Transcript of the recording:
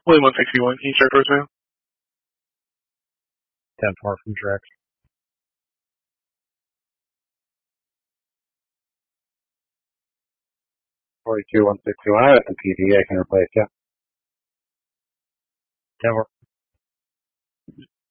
William 161, can you start voicemail? 10-4 from Drex. 42-161, I have some PD I can replace you. 10-4.